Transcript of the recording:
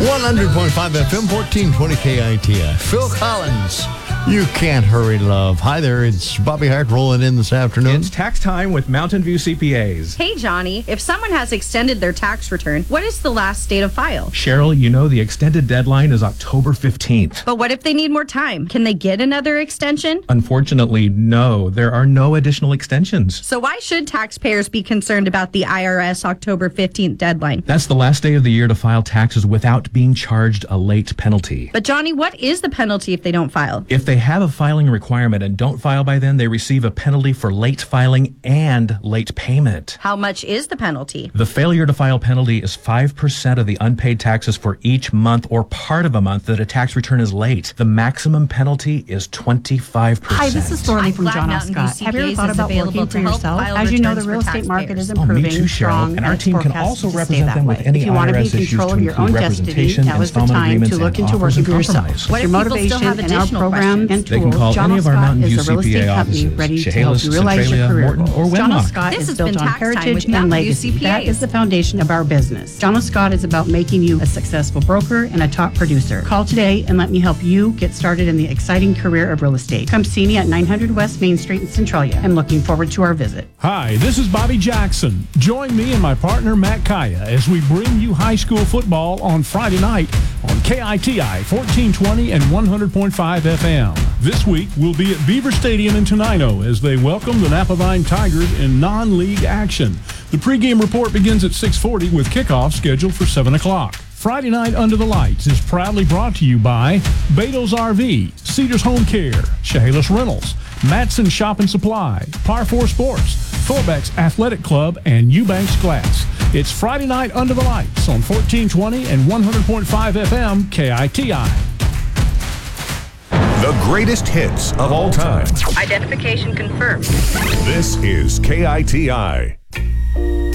100.5 FM, 1420 KITI. Phil Collins, You Can't Hurry Love. Hi there, it's Bobby Hart rolling in this afternoon. It's tax time with Mountain View CPAs. Hey, Johnny, if someone has extended their tax return, what is the last date of file? Cheryl, you know the extended deadline is October 15th. But what if they need more time? Can they get another extension? Unfortunately, no. There are no additional extensions. So why should taxpayers be concerned about the IRS October 15th deadline? That's the last day of the year to file taxes without being charged a late penalty. But, Johnny, what is the penalty if they don't file? If they have a filing requirement and don't file by then, they receive a penalty for late filing and late payment. How much is the penalty? The failure to file penalty is 5% of the unpaid taxes for each month or part of a month that a tax return is late. The maximum penalty is 25%. Hi, this is Dorley from John L. Scott. Have you ever thought about working for yourself? As you know, the real estate market is improving, me too, Cheryl. strong, And our it's team can forecasted also to represent stay them that with way. any If you want to be in IRS issues control to of your own include destiny, representation, that was the installment time agreements, to look and into offers working and for yourself. compromise. What Your if people still motivation have and our additional program questions? and They can tools, call John any L. of our Scott Mountain View is a real estate CPA company offices, ready to help Chehalis, you realize your Centralia, career Morton, or goals. John L. Wenlock. Scott This is has built been on Tax Time heritage with and Mountain View legacy. That CPAs. is the foundation of our business. John L. Scott is about making you a successful broker and a top producer. Call today and let me help you get started in the exciting career of real estate. Come see me at 900 West Main Street in Centralia. I'm looking forward to our visit. Hi, this is Bobby Jackson. Join me and my partner Matt Kaya as we bring you high school football on Friday night on KITI 1420 and 100.5 FM. This week we'll be at Beaver Stadium in Tenino as they welcome the Napavine Tigers in non-league action. The pregame report begins at 6:40 with kickoff scheduled for 7 o'clock. Friday Night Under the Lights is proudly brought to you by Beto's RV, Cedars Home Care, Chehalis Rentals, Matson Shop and Supply, Par 4 Sports, Thorbeck's Athletic Club, and Eubanks Glass. It's Friday Night Under the Lights on 1420 and 100.5 FM KITI. The greatest hits of all time. Identification confirmed. This is KITI.